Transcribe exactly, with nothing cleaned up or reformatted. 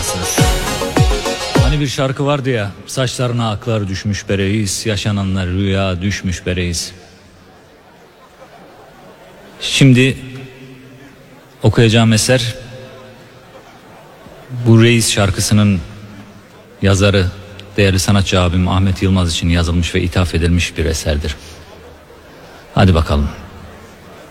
Radyo'dasınız. Hani bir şarkı vardı ya, saçlarına aklar düşmüş be reis, yaşananlar rüya düşmüş be reis. Şimdi okuyacağım eser bu Reis şarkısının yazarı değerli sanatçı abim Ahmet Yılmaz için yazılmış ve ithaf edilmiş bir eserdir. Hadi bakalım.